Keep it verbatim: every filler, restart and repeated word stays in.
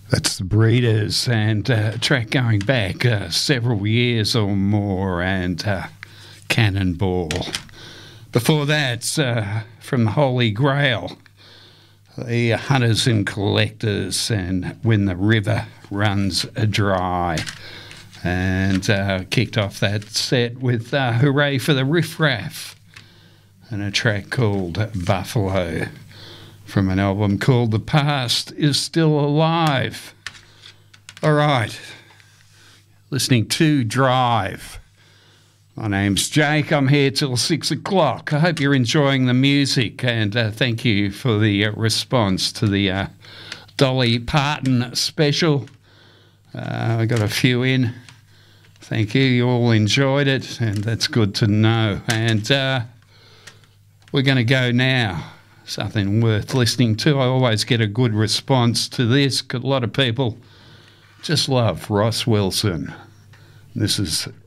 That's the Breeders, and uh, a track going back uh, several years or more, and uh, Cannonball. Before that, uh, from the Holy Grail, the Hunters and Collectors, and When the River Runs Dry. And uh, kicked off that set with uh, Hooray for the Riff Raff, and a track called Buffalo, from an album called The Past Is Still Alive. All right, listening to Drive. My name's Jake. I'm here till six o'clock. I hope you're enjoying the music, and uh, thank you for the uh, response to the uh, Dolly Parton special. Uh, I got a few in. Thank you. You all enjoyed it, and that's good to know. And uh, we're going to go now. Something worth listening to. I always get a good response to this, 'cause a lot of people just love Ross Wilson. This is